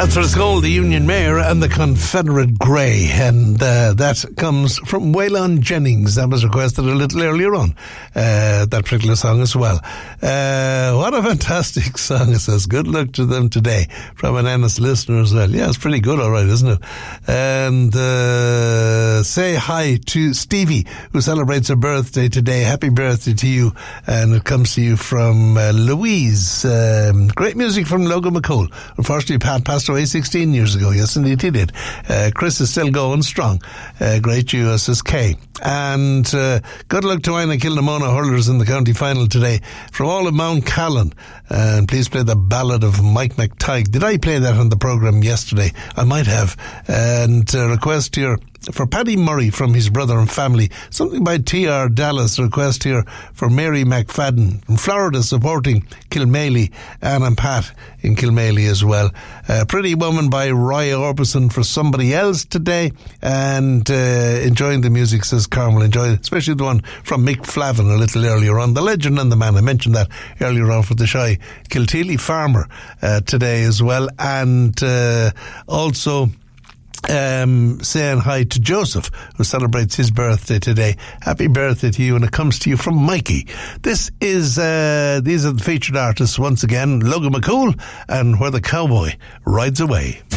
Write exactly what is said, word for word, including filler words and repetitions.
That's what it's called, the Union Mayor and the Confederate Grey. And uh, that comes from Waylon Jennings. That was requested a little earlier on, uh, that particular song as well. Uh, what a fantastic song. It says, good luck to them today, from an honest listener as well. Yeah, it's pretty good, all right, isn't it? And uh, say hi to Stevie, who celebrates her birthday today. Happy birthday to you. And it comes to you from uh, Louise. Um, great music from Logan McCool. Unfortunately, Pat passed away sixteen years ago. Yes, indeed he did. Uh, Chris is still going strong. Uh, great U S S K. And uh, good luck to Ina Kilnamona hurlers in the county final today. From all of Mount Callan. And please play the ballad of Mike McTighe. Did I play that on the programme yesterday? I might have. And uh, request here for Paddy Murray from his brother and family. Something by T R Dallas. Request here for Mary McFadden from Florida, supporting Kilmaley, Anne and Pat in Kilmaley as well. Uh, Pretty Woman by Roy Orbison for somebody else today. And uh, enjoying the music, says Carmel. Enjoy it, especially the one from Mick Flavin a little earlier on. The legend and the man. I mentioned that earlier on for the shy Kilteely Farmer uh, today as well. And uh, also Um, saying hi to Joseph, who celebrates his birthday today. Happy birthday to you, and it comes to you from Mikey. This is, uh, these are the featured artists once again, Logan McCool and Where the Cowboy Rides Away.